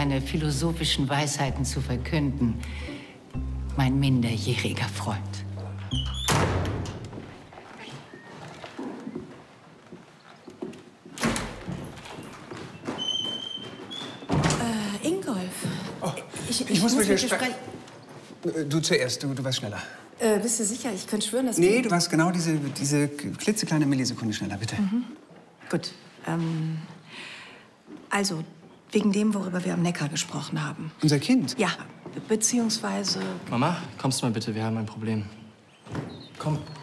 seine philosophischen Weisheiten zu verkünden. Mein minderjähriger Freund. Ingolf. Oh, ich muss mit dir sprechen. Du zuerst, du warst schneller. Bist du sicher? Ich könnte schwören, dass Nee, du warst genau diese klitzekleine Millisekunde schneller, bitte. Mhm. Gut. Also, wegen dem, worüber wir am Neckar gesprochen haben. Unser Kind? Ja, beziehungsweise... Mama, kommst du mal bitte, wir haben ein Problem. Komm.